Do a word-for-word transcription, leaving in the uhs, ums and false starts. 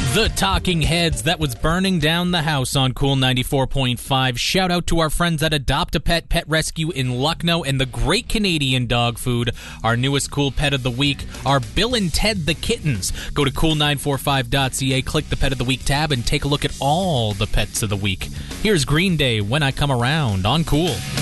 The Talking Heads, that was burning down the house on Cool ninety-four point five. Shout out to our friends at Adopt a Pet Pet Rescue in Lucknow and the Great Canadian Dog Food. Our newest cool pet of the week are Bill and Ted the Kittens. Go to cool nine four five dot c a, click the Pet of the Week tab, and take a look at all the pets of the week. Here's Green Day, When I Come Around on Cool.